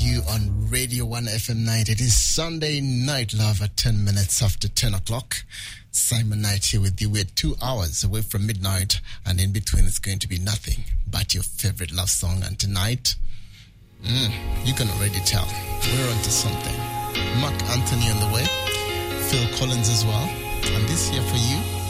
you on Radio 1 FM Night. It is Sunday Night Love at 10 minutes after 10 o'clock. Simon Knight here with you. We're 2 hours away from midnight, and in between it's going to be nothing but your favorite love song. And tonight, you can already tell, we're onto something. Mark Anthony on the way, Phil Collins as well. And this here for you